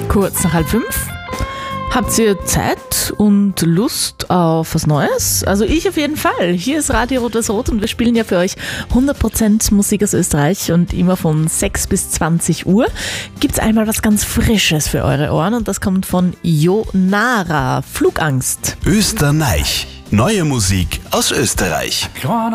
Kurz nach 4:30. Habt ihr Zeit und Lust auf was Neues? Also ich auf jeden Fall. Hier ist Radio Rot-Weiß-Rot und wir spielen ja für euch 100% Musik aus Österreich und immer von 6 bis 20 Uhr gibt's einmal was ganz Frisches für eure Ohren und das kommt von Jonara, Flugangst. Österreich. Neue Musik aus Österreich.